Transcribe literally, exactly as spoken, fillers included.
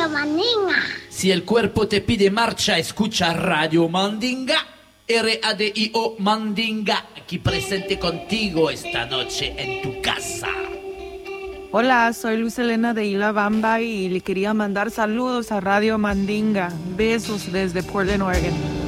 Radio Mandinga. Si el cuerpo te pide marcha, escucha Radio Mandinga. R A D I O Mandinga, aquí presente contigo esta noche en tu casa. Hola, soy Luz Elena de Isla Bamba y le quería mandar saludos a Radio Mandinga. Besos desde Portland, Oregon.